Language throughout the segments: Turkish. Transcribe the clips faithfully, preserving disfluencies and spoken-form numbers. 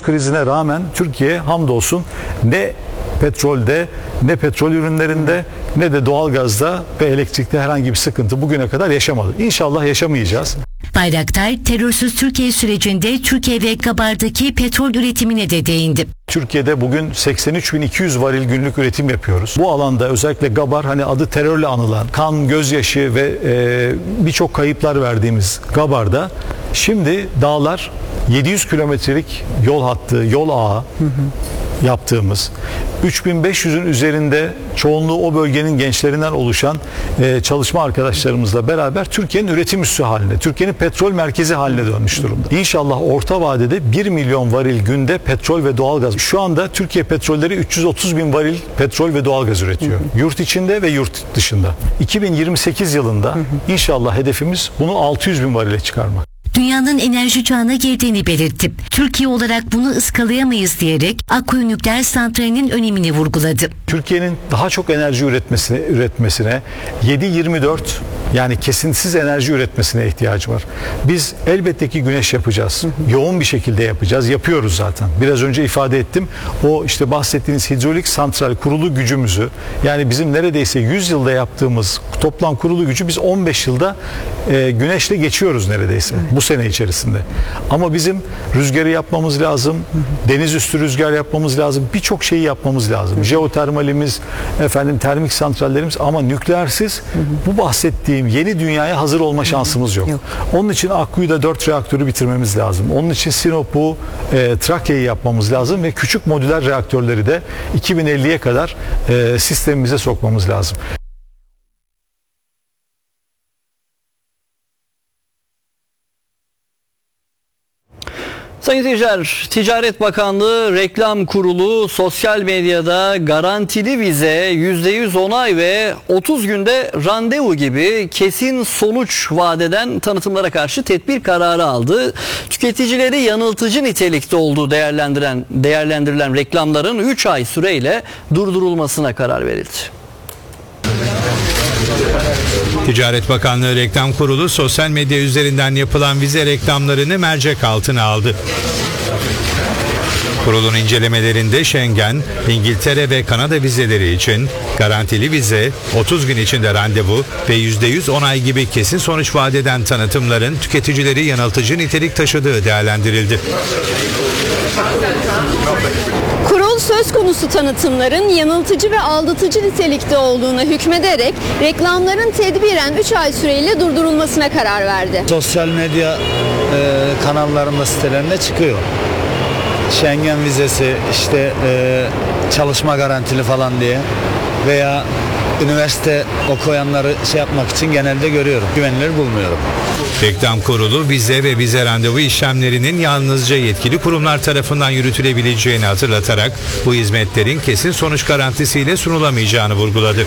koronavirüs krizine rağmen Türkiye hamdolsun ne petrolde, ne petrol ürünlerinde, ne de doğalgazda ve elektrikte herhangi bir sıkıntı bugüne kadar yaşamadı. İnşallah yaşamayacağız. Bayraktar, terörsüz Türkiye sürecinde Türkiye ve Gabar'daki petrol üretimine de değindi. Türkiye'de bugün seksen üç bin iki yüz varil günlük üretim yapıyoruz. Bu alanda özellikle Gabar, hani adı terörle anılan, kan, gözyaşı ve e, birçok kayıplar verdiğimiz Gabar'da şimdi dağlar yedi yüz kilometrelik yol hattı, yol ağı hı hı. yaptığımız, üç bin beş yüzün üzerinde çoğunluğu o bölgenin gençlerinden oluşan e, çalışma arkadaşlarımızla beraber Türkiye'nin üretim üssü haline, Türkiye'nin petrol merkezi haline dönmüş durumda. İnşallah orta vadede bir milyon varil günde petrol ve doğalgaz. Şu anda Türkiye petrolleri üç yüz otuz bin varil petrol ve doğalgaz üretiyor. Hı hı. Yurt içinde ve yurt dışında. iki bin yirmi sekiz yılında hı hı. inşallah hedefimiz bunu altı yüz bin varile çıkarmak. Dünyanın enerji çağına girdiğini belirtti. Türkiye olarak bunu ıskalayamayız diyerek Akkuyu Nükleer Santrali'nin önemini vurguladı. Türkiye'nin daha çok enerji üretmesine, üretmesine yedi yirmi dört yani kesintisiz enerji üretmesine ihtiyacı var. Biz elbette ki güneş yapacağız. Hı hı. Yoğun bir şekilde yapacağız. Yapıyoruz zaten. Biraz önce ifade ettim. O işte bahsettiğiniz hidrolik santral kurulu gücümüzü, yani bizim neredeyse yüz yılda yaptığımız toplam kurulu gücü biz on beş yılda e, güneşle geçiyoruz neredeyse. Hı. Bu sene içerisinde. Ama bizim rüzgarı yapmamız lazım. Hı hı. Deniz üstü rüzgar yapmamız lazım. Birçok şeyi yapmamız lazım. Hı hı. Jeotermalimiz, efendim termik santrallerimiz, ama nükleersiz hı hı. bu bahsettiğim yeni dünyaya hazır olma şansımız yok. yok. Onun için Akkuyu'da dört reaktörü bitirmemiz lazım. Onun için Sinop'u, e, Trakya'yı yapmamız lazım ve küçük modüler reaktörleri de iki bin elliye kadar e, sistemimize sokmamız lazım. Sayın seyirciler, Ticaret Bakanlığı Reklam Kurulu sosyal medyada garantili vize, yüzde yüz onay ve otuz günde randevu gibi kesin sonuç vadeden tanıtımlara karşı tedbir kararı aldı. Tüketicileri yanıltıcı nitelikte olduğu değerlendiren, değerlendirilen reklamların üç ay süreyle durdurulmasına karar verildi. Ticaret Bakanlığı Reklam Kurulu sosyal medya üzerinden yapılan vize reklamlarını mercek altına aldı. Kurulun incelemelerinde Schengen, İngiltere ve Kanada vizeleri için garantili vize, otuz gün içinde randevu ve yüzde yüz onay gibi kesin sonuç vaat eden tanıtımların tüketicileri yanıltıcı nitelik taşıdığı değerlendirildi. Kurul söz konusu tanıtımların yanıltıcı ve aldatıcı nitelikte olduğuna hükmederek reklamların tedbiren üç ay süreyle durdurulmasına karar verdi. Sosyal medya e, kanallarında, sitelerinde çıkıyor. Schengen vizesi, işte e, çalışma garantili falan diye veya üniversite okuyanları şey yapmak için genelde görüyorum. Güvenilir bulmuyorum. Reklam Kurulu vize ve vize randevu işlemlerinin yalnızca yetkili kurumlar tarafından yürütülebileceğini hatırlatarak bu hizmetlerin kesin sonuç garantisiyle sunulamayacağını vurguladı.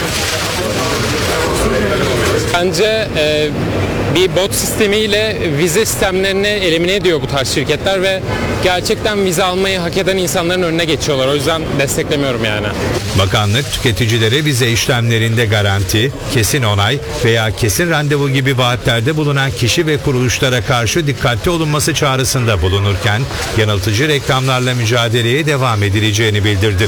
Bence e, bir bot sistemiyle vize sistemlerini elimine ediyor bu tarz şirketler ve gerçekten vize almayı hak eden insanların önüne geçiyorlar. O yüzden desteklemiyorum yani. Bakanlık tüketicilere vize işlemlerinde garanti, kesin onay veya kesin randevu gibi vaatlerde bulunan kişi ve kuruluşlara karşı dikkatli olunması çağrısında bulunurken yanıltıcı reklamlarla mücadeleye devam edileceğini bildirdi.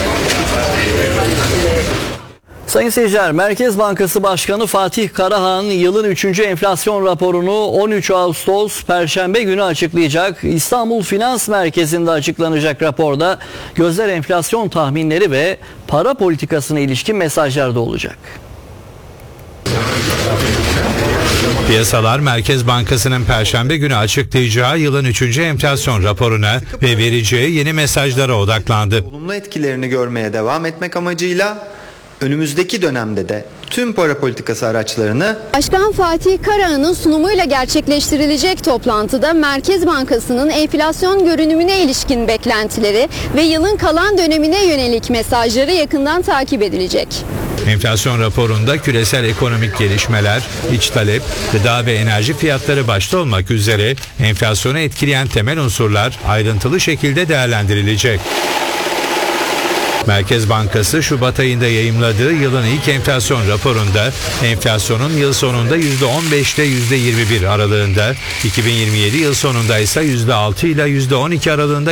Sayın seyirciler, Merkez Bankası Başkanı Fatih Karahan yılın üçüncü enflasyon raporunu on üç Ağustos Perşembe günü açıklayacak. İstanbul Finans Merkezi'nde açıklanacak raporda gözler enflasyon tahminleri ve para politikasına ilişkin mesajlar da olacak. Piyasalar Merkez Bankası'nın Perşembe günü açıklayacağı yılın üçüncü enflasyon raporuna ve vereceği yeni mesajlara odaklandı. Olumlu etkilerini görmeye devam etmek amacıyla önümüzdeki dönemde de tüm para politikası araçlarını Başkan Fatih Karahan'ın sunumuyla gerçekleştirilecek toplantıda Merkez Bankası'nın enflasyon görünümüne ilişkin beklentileri ve yılın kalan dönemine yönelik mesajları yakından takip edilecek. Enflasyon raporunda küresel ekonomik gelişmeler, iç talep, gıda ve enerji fiyatları başta olmak üzere enflasyonu etkileyen temel unsurlar ayrıntılı şekilde değerlendirilecek. Merkez Bankası Şubat ayında yayımladığı yılın ilk enflasyon raporunda enflasyonun yıl sonunda yüzde on beş ile yüzde yirmi bir aralığında, iki bin yirmi yedi yıl sonunda ise yüzde altı ile yüzde on iki aralığında